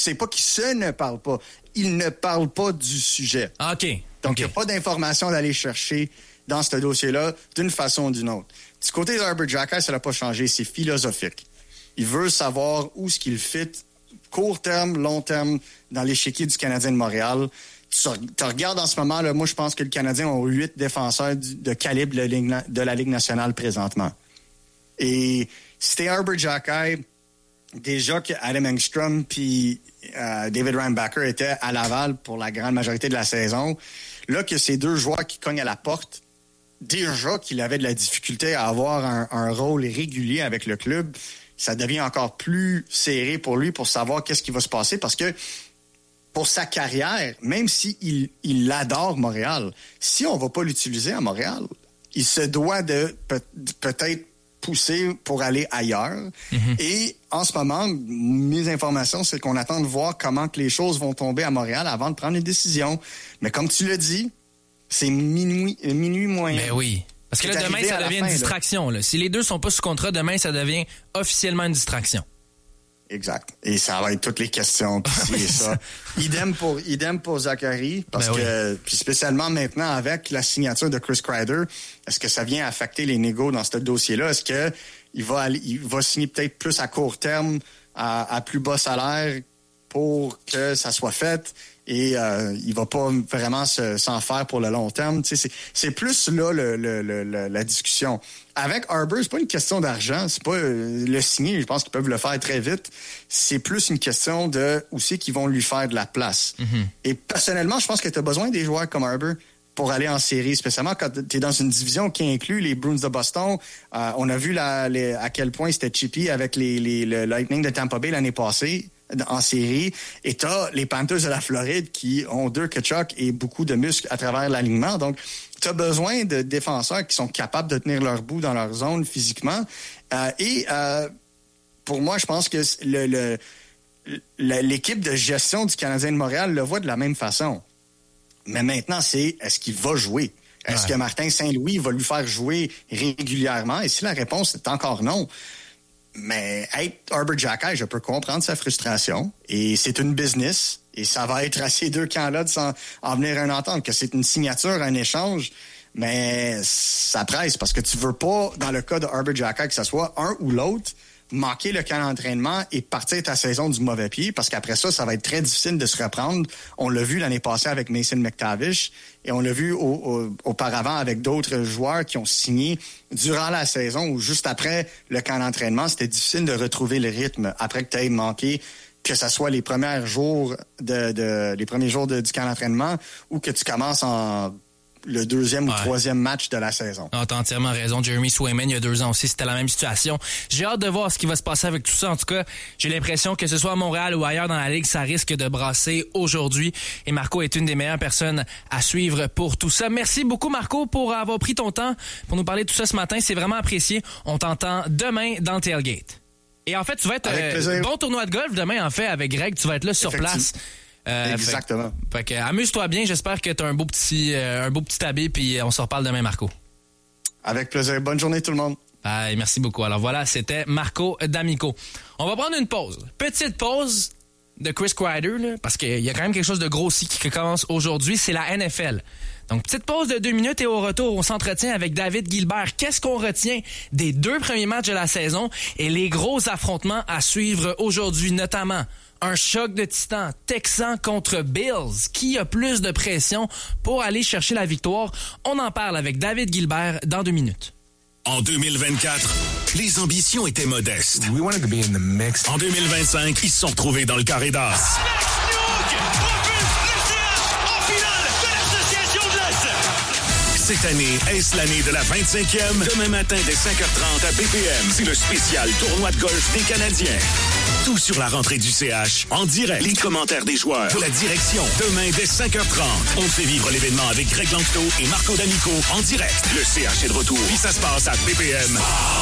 se ne parlent pas. Ils ne parlent pas du sujet. Ah, OK. Donc, il n'y a pas d'informations d'aller chercher dans ce dossier-là d'une façon ou d'une autre. Du côté d'Arber Xhekaj, ça n'a pas changé. C'est philosophique. Il veut savoir où ce qu'il fit, court terme, long terme, dans l'échiquier du Canadien de Montréal. Tu regardes en ce moment, là, moi, je pense que le Canadien a 8 défenseurs de calibre de la Ligue nationale présentement. Et c'était Arber Xhekaj. Déjà que Adam Engstrom puis David Reinbacher étaient à Laval pour la grande majorité de la saison, là que ces deux joueurs qui cognent à la porte, déjà qu'il avait de la difficulté à avoir un rôle régulier avec le club, ça devient encore plus serré pour lui pour savoir qu'est-ce qui va se passer parce que pour sa carrière, même s'il adore Montréal, si on va pas l'utiliser à Montréal, il se doit de peut-être pousser pour aller ailleurs. Et en ce moment, mes informations, c'est qu'on attend de voir comment que les choses vont tomber à Montréal avant de prendre une décision. Mais comme tu l'as dit, c'est minuit moins. Mais oui. Parce que là, demain, ça devient une distraction. Là. Si les deux sont pas sous contrat, demain, ça devient officiellement une distraction. Exact. Et ça va être toutes les questions. Puis ça. Idem pour Zachary, parce que puis spécialement maintenant avec la signature de Chris Kreider, est-ce que ça vient affecter les négos dans ce dossier-là? Est-ce que il va signer peut-être plus à court terme, à plus bas salaire pour que ça soit fait? Et il va pas vraiment s'en faire pour le long terme. Tu sais, c'est plus là la discussion. Avec Arber, c'est pas une question d'argent, c'est pas le signer, je pense qu'ils peuvent le faire très vite. C'est plus une question de où c'est qu'ils vont lui faire de la place. Et personnellement, je pense que tu as besoin des joueurs comme Arber pour aller en série, spécialement quand tu es dans une division qui inclut les Bruins de Boston. On a vu à quel point c'était chippy avec le Lightning de Tampa Bay l'année passée en série. Et t'as les Panthers de la Floride qui ont deux Tkachuk et beaucoup de muscles à travers l'alignement. Donc, tu as besoin de défenseurs qui sont capables de tenir leur bout dans leur zone physiquement. Pour moi, je pense que l'équipe de gestion du Canadien de Montréal le voit de la même façon. Mais maintenant, c'est est-ce qu'il va jouer? Est-ce que Martin Saint-Louis va lui faire jouer régulièrement? Et si la réponse est encore non, mais être Arber Xhekaj, je peux comprendre sa frustration. Et c'est une business. Et ça va être à ces deux camps-là de en venir à une entente, que c'est une signature, un échange. Mais ça presse parce que tu veux pas, dans le cas de Arber Xhekaj, que ce soit un ou l'autre, manquer le camp d'entraînement et partir ta saison du mauvais pied, parce qu'après ça va être très difficile de se reprendre. On l'a vu l'année passée avec Mason McTavish et on l'a vu auparavant avec d'autres joueurs qui ont signé durant la saison ou juste après le camp d'entraînement. C'était difficile de retrouver le rythme après que tu aies manqué, que ce soit les premiers jours du camp d'entraînement ou que tu commences le deuxième ou troisième match de la saison. Ah, t'as entièrement raison. Jeremy Swayman, il y a 2 ans aussi, c'était la même situation. J'ai hâte de voir ce qui va se passer avec tout ça. En tout cas, j'ai l'impression que ce soit à Montréal ou ailleurs dans la Ligue, ça risque de brasser aujourd'hui. Et Marco est une des meilleures personnes à suivre pour tout ça. Merci beaucoup, Marco, pour avoir pris ton temps pour nous parler de tout ça ce matin. C'est vraiment apprécié. On t'entend demain dans le Tailgate. Et en fait, tu vas être bon tournoi de golf demain, en fait, avec Greg. Tu vas être là sur place. Exactement. Fait que amuse-toi bien. J'espère que tu as un beau petit habit, puis on se reparle demain, Marco. Avec plaisir. Bonne journée, tout le monde. Bye, merci beaucoup. Alors voilà, c'était Marco D'Amico. On va prendre une pause. Petite pause de Chris Kreider, là, parce qu'il y a quand même quelque chose de gros aussi qui commence aujourd'hui. C'est la NFL. Donc, petite pause de 2 minutes et au retour, on s'entretient avec David Gilbert. Qu'est-ce qu'on retient des 2 premiers matchs de la saison et les gros affrontements à suivre aujourd'hui, notamment un choc de titans, Texans contre Bills. Qui a plus de pression pour aller chercher la victoire? On en parle avec David Gilbert dans 2 minutes. En 2024, les ambitions étaient modestes. We wanted to be in the mix. En 2025, ils se sont retrouvés dans le carré d'as. Cette année, est-ce l'année de la 25e? Demain matin, dès 5h30 à BPM, c'est le spécial tournoi de golf des Canadiens. Tout sur la rentrée du CH, en direct. Les commentaires des joueurs, la direction. Demain, dès 5h30, on fait vivre l'événement avec Greg Langto et Marco D'Amico en direct. Le CH est de retour, puis ça se passe à BPM.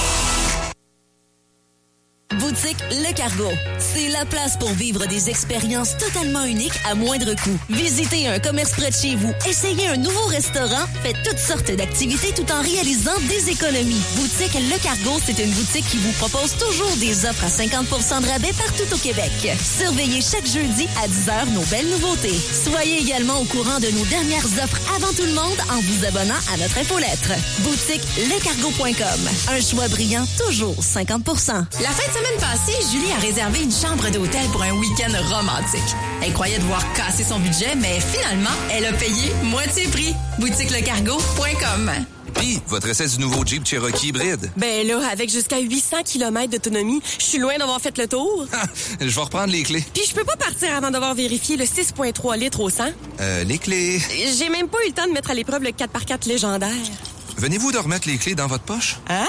Boutique Le Cargo. C'est la place pour vivre des expériences totalement uniques à moindre coût. Visitez un commerce près de chez vous, essayez un nouveau restaurant, faites toutes sortes d'activités tout en réalisant des économies. Boutique Le Cargo, c'est une boutique qui vous propose toujours des offres à 50% de rabais partout au Québec. Surveillez chaque jeudi à 10h nos belles nouveautés. Soyez également au courant de nos dernières offres avant tout le monde en vous abonnant à notre infolettre. Boutique lecargo.com. Un choix brillant, toujours 50%. La fin de semaine passée, Julie a réservé une chambre d'hôtel pour un week-end romantique. Elle croyait devoir casser son budget, mais finalement, elle a payé moitié prix. BoutiqueLeCargo.com. Puis, votre essai du nouveau Jeep Cherokee hybride? Ben là, avec jusqu'à 800 km d'autonomie, je suis loin d'avoir fait le tour. Je vais reprendre les clés. Puis je peux pas partir avant d'avoir vérifié le 6,3 litres au 100. Les clés... J'ai même pas eu le temps de mettre à l'épreuve le 4x4 légendaire. Venez-vous de remettre les clés dans votre poche? Hein?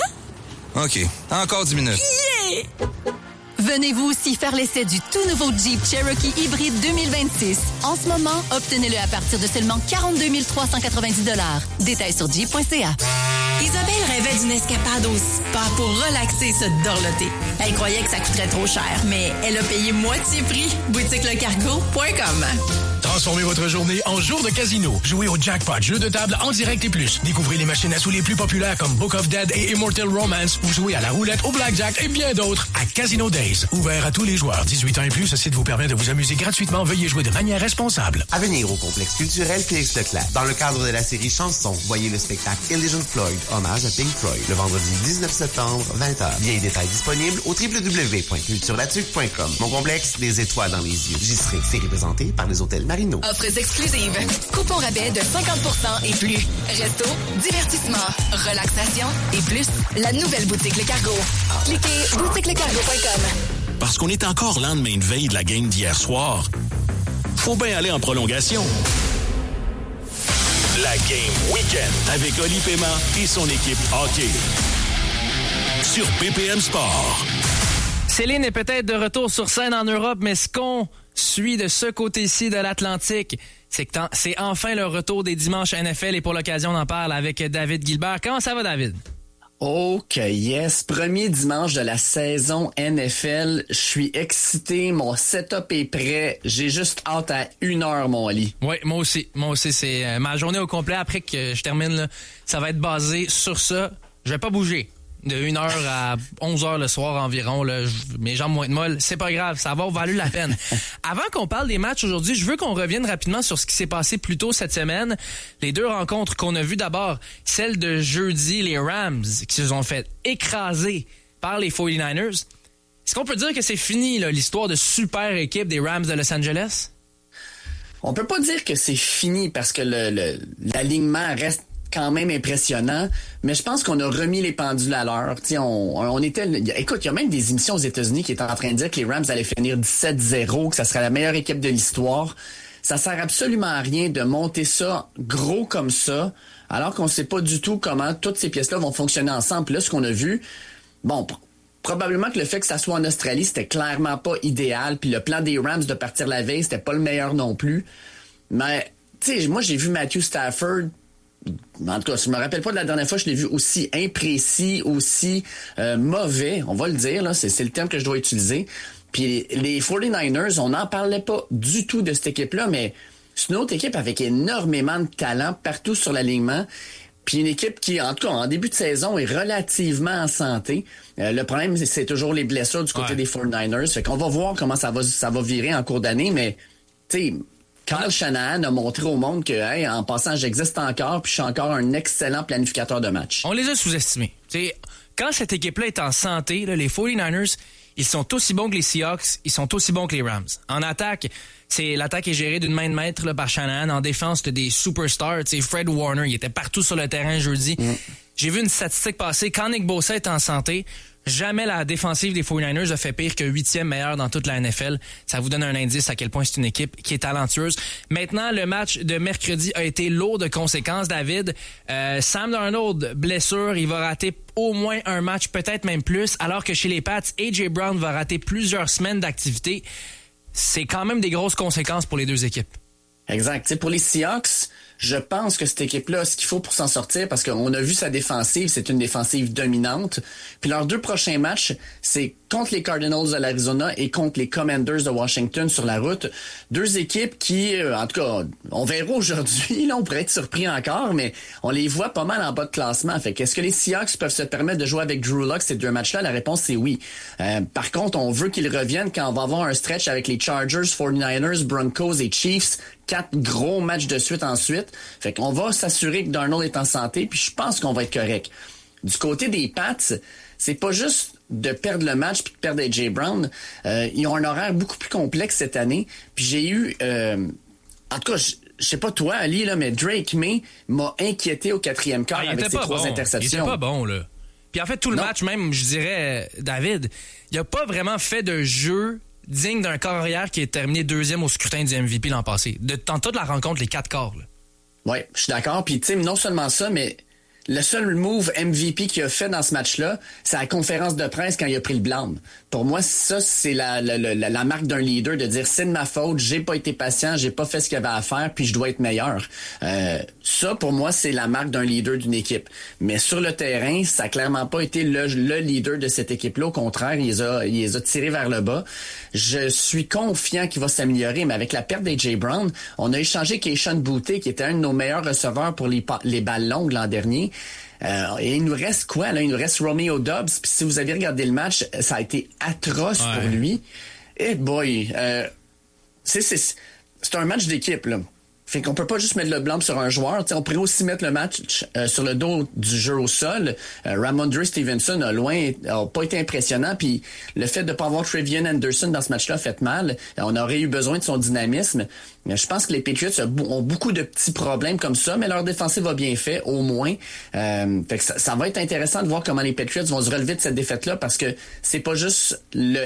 OK. Encore 10 minutes. Yeah! Venez-vous aussi faire l'essai du tout nouveau Jeep Cherokee hybride 2026. En ce moment, obtenez-le à partir de seulement 42 390 $. Détails sur jeep.ca. Isabelle rêvait d'une escapade au spa pour relaxer et se dorloter. Elle croyait que ça coûterait trop cher, mais elle a payé moitié prix. BoutiqueLeCargo.com. Transformez votre journée en jour de casino. Jouez au Jackpot, jeu de table en direct et plus. Découvrez les machines à sous les plus populaires comme Book of Dead et Immortal Romance ou jouez à la roulette, au blackjack et bien d'autres à Casino Days. Ouvert à tous les joueurs. 18 ans et plus, ce site vous permet de vous amuser gratuitement. Veuillez jouer de manière responsable. À venir au complexe culturel Félix Leclerc. Dans le cadre de la série Chansons, voyez le spectacle Illegion Floyd, hommage à Pink Floyd, le vendredi 19 septembre, 20h. Bien des détails disponibles au www.culturelatuque.com. Mon complexe, des étoiles dans les yeux. J'y serai. C'est représenté par les hôtels Marino. Offres exclusives. Coupons rabais de 50% et plus. Resto, divertissement, relaxation et plus. La nouvelle boutique Le Cargo. Cliquez boutiquelecargo.com. Parce qu'on est encore lendemain de veille de la game d'hier soir, faut bien aller en prolongation. La Game Weekend avec Oli Paiement et son équipe hockey. Sur BPM Sport. Céline est peut-être de retour sur scène en Europe, mais ce qu'on suit de ce côté-ci de l'Atlantique, c'est que c'est enfin le retour des dimanches NFL et pour l'occasion, on en parle avec David Gilbert. Comment ça va, David? OK, yes. Premier dimanche de la saison NFL. Je suis excité. Mon setup est prêt. J'ai juste hâte à 1h, mon lit. Oui, moi aussi. C'est ma journée au complet. Après que je termine, là, ça va être basé sur ça. Je vais pas bouger. De 1h à 11h le soir environ, là, mes jambes vont être molles. C'est pas grave, ça va valu la peine. Avant qu'on parle des matchs aujourd'hui, je veux qu'on revienne rapidement sur ce qui s'est passé plus tôt cette semaine. Les 2 rencontres qu'on a vues d'abord, celle de jeudi, les Rams qui se sont fait écraser par les 49ers. Est-ce qu'on peut dire que c'est fini, là, l'histoire de super équipe des Rams de Los Angeles? On peut pas dire que c'est fini parce que l'alignement reste quand même impressionnant, mais je pense qu'on a remis les pendules à l'heure. Écoute, il y a même des émissions aux États-Unis qui étaient en train de dire que les Rams allaient finir 17-0, que ça serait la meilleure équipe de l'histoire. Ça sert absolument à rien de monter ça gros comme ça, alors qu'on sait pas du tout comment toutes ces pièces-là vont fonctionner ensemble. Puis là, ce qu'on a vu, probablement que le fait que ça soit en Australie, c'était clairement pas idéal. Puis le plan des Rams de partir la veille, c'était pas le meilleur non plus. Mais, tu sais, moi, j'ai vu Matthew Stafford. En tout cas, je me rappelle pas de la dernière fois que je l'ai vu aussi imprécis, aussi mauvais, on va le dire, là, c'est le terme que je dois utiliser. Puis les 49ers, on n'en parlait pas du tout de cette équipe-là, mais c'est une autre équipe avec énormément de talent partout sur l'alignement. Puis une équipe qui, en tout cas, en début de saison, est relativement en santé. Le problème, c'est toujours les blessures du côté des 49ers. Fait qu'on va voir comment ça va virer en cours d'année, mais, tu sais, Kyle Shanahan a montré au monde que, hey, en passant, j'existe encore, puis je suis encore un excellent planificateur de match. On les a sous-estimés. T'sais, quand cette équipe-là est en santé, là, les 49ers, ils sont aussi bons que les Seahawks, ils sont aussi bons que les Rams. En attaque, l'attaque est gérée d'une main de maître là, par Shanahan. En défense, t'as des superstars. Fred Warner, il était partout sur le terrain jeudi. J'ai vu une statistique passer. Quand Nick Bosa est en santé, jamais la défensive des 49ers a fait pire que 8e meilleure dans toute la NFL. Ça vous donne un indice à quel point c'est une équipe qui est talentueuse. Maintenant, le match de mercredi a été lourd de conséquences, David. Sam Darnold, blessure, il va rater au moins un match, peut-être même plus, alors que chez les Pats, A.J. Brown va rater plusieurs semaines d'activité. C'est quand même des grosses conséquences pour les deux équipes. Exact. T'sais, pour les Seahawks, je pense que cette équipe-là a ce qu'il faut pour s'en sortir parce qu'on a vu sa défensive, c'est une défensive dominante. Puis leurs deux prochains matchs, c'est contre les Cardinals de l'Arizona et contre les Commanders de Washington sur la route. Deux équipes qui, en tout cas, on verra aujourd'hui, là, on pourrait être surpris encore, mais on les voit pas mal en bas de classement. Fait qu'est-ce que les Seahawks peuvent se permettre de jouer avec Drew Lock ces deux matchs-là? La réponse, c'est oui. Par contre, on veut qu'ils reviennent quand on va avoir un stretch avec les Chargers, 49ers, Broncos et Chiefs. 4 gros matchs de suite ensuite. Fait qu'on va s'assurer que Darnold est en santé, puis je pense qu'on va être correct. Du côté des Pats, c'est pas juste de perdre le match puis de perdre A.J. Brown. Ils ont un horaire beaucoup plus complexe cette année. Puis j'ai eu... en tout cas, je sais pas toi, Ali, là, mais Drake May m'a inquiété au 4e quart avec ses 3 interceptions. Il était pas bon, là. Puis en fait, tout le match, même, je dirais, David, il a pas vraiment fait de jeu digne d'un corps arrière qui est terminé 2e au scrutin du MVP l'an passé. Dans toute la rencontre, les 4 quarts. Oui, je suis d'accord. Puis, tu sais, non seulement ça, mais le seul move MVP qu'il a fait dans ce match-là, c'est à la conférence de presse quand il a pris le blâme. Pour moi, ça, c'est la marque d'un leader de dire c'est de ma faute, j'ai pas été patient, j'ai pas fait ce qu'il y avait à faire, puis je dois être meilleur. Ça, pour moi, c'est la marque d'un leader d'une équipe. Mais sur le terrain, ça a clairement pas été le leader de cette équipe-là. Au contraire, il les a tirés vers le bas. Je suis confiant qu'il va s'améliorer, mais avec la perte d'A.J. Brown, on a échangé Keishon Boutte, qui était un de nos meilleurs receveurs pour les balles longues l'an dernier. Et il nous reste quoi, là? Il nous reste Romeo Doubs. Puis si vous avez regardé le match, ça a été atroce pour lui. Et boy, c'est un match d'équipe, là. Fait qu'on peut pas juste mettre le blâme sur un joueur. T'sais, on pourrait aussi mettre le match sur le dos du jeu au sol. Ramondre Stevenson a pas été impressionnant. Puis le fait de pas avoir Trevion Anderson dans ce match-là fait mal. On aurait eu besoin de son dynamisme. Mais je pense que les Patriots ont beaucoup de petits problèmes comme ça, mais leur défensive va bien fait, au moins. Fait que ça va être intéressant de voir comment les Patriots vont se relever de cette défaite-là, parce que c'est pas juste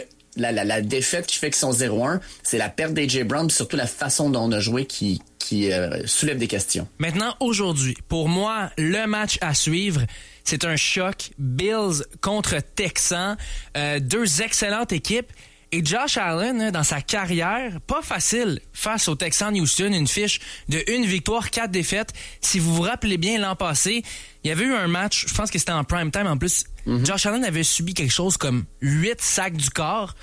la défaite qui fait qu'ils sont 0-1, c'est la perte d'A.J. Brown, puis surtout la façon dont on a joué qui soulève des questions. Maintenant, aujourd'hui, pour moi, le match à suivre, c'est un choc Bills contre Texans. Deux excellentes équipes. Et Josh Allen, dans sa carrière, pas facile face aux Texans de Houston, une fiche de 1 victoire, 4 défaites. Si vous vous rappelez bien, l'an passé, il y avait eu un match, je pense que c'était en prime time en plus. Josh Allen avait subi quelque chose comme 8 sacs du corps.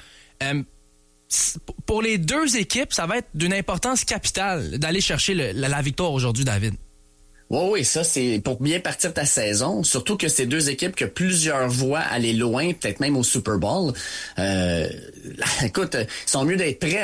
Pour les deux équipes, ça va être d'une importance capitale d'aller chercher la victoire aujourd'hui, David. Oui, ça, c'est pour bien partir ta saison. Surtout que c'est deux équipes que plusieurs voient aller loin, peut-être même au Super Bowl. Écoute, ils sont mieux d'être prêts